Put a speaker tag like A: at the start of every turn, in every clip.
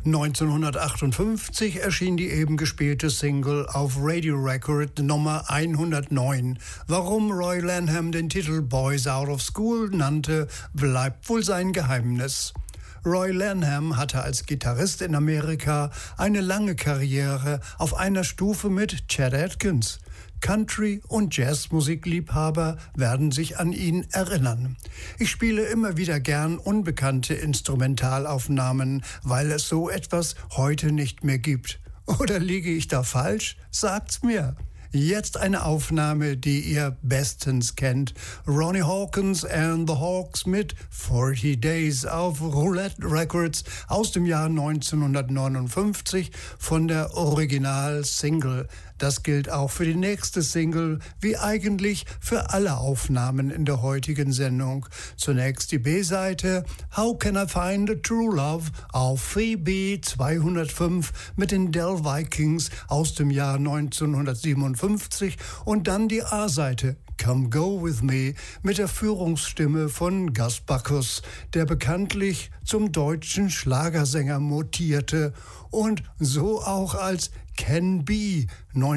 A: 1958 erschien die eben gespielte Single auf Radio Record Nummer 109. Warum Roy Lanham den Titel Boys Out of School nannte, bleibt wohl sein Geheimnis. Roy Lanham hatte als Gitarrist in Amerika eine lange Karriere auf einer Stufe mit Chet Atkins. Country- und Jazzmusikliebhaber werden sich an ihn erinnern. Ich spiele immer wieder gern unbekannte Instrumentalaufnahmen, weil es so etwas heute nicht mehr gibt. Oder liege ich da falsch? Sagt's mir. Jetzt eine Aufnahme, die ihr bestens kennt. Ronnie Hawkins and the Hawks mit 40 Days auf Roulette Records aus dem Jahr 1959 von der Original-Single. Das gilt auch für die nächste Single, wie eigentlich für alle Aufnahmen in der heutigen Sendung. Zunächst die B-Seite How Can I Find a True Love auf Phoebe 205 mit den Del Vikings aus dem Jahr 1957 und dann die A-Seite Come Go With Me mit der Führungsstimme von Gus Backus, der bekanntlich zum deutschen Schlagersänger mutierte und so auch als Ken B.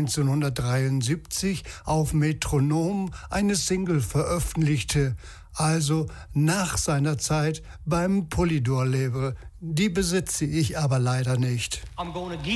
A: 1973 auf Metronom eine Single veröffentlichte, also nach seiner Zeit beim Polydor-Label. Die besitze ich aber leider nicht.